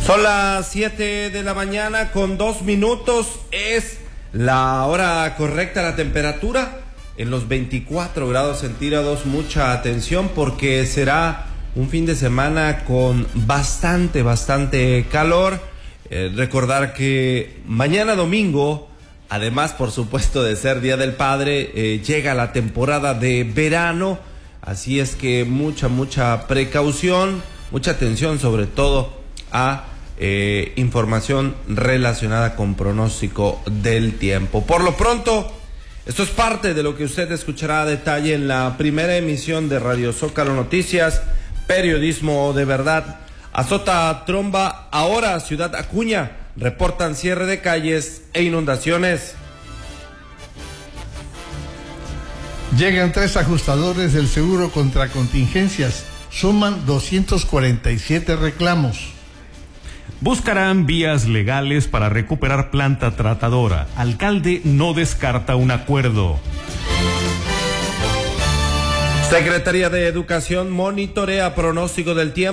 Son las 7 de la mañana con 2 minutos. Es la hora correcta, la temperatura en los 24 grados centígrados. Mucha atención porque será un fin de semana con bastante calor. Recordar que mañana domingo, además por supuesto de ser Día del Padre, llega la temporada de verano. Así es que mucha precaución, mucha atención sobre todo a información relacionada con pronóstico del tiempo. Por lo pronto, esto es parte de lo que usted escuchará a detalle en la primera emisión de Radio Zócalo Noticias, periodismo de verdad. Azota tromba ahora Ciudad Acuña, reportan cierre de calles e inundaciones. Llegan 3 ajustadores del seguro contra contingencias, suman 247 reclamos. Buscarán vías legales para recuperar planta tratadora. Alcalde no descarta un acuerdo. Secretaría de Educación monitorea pronóstico del tiempo.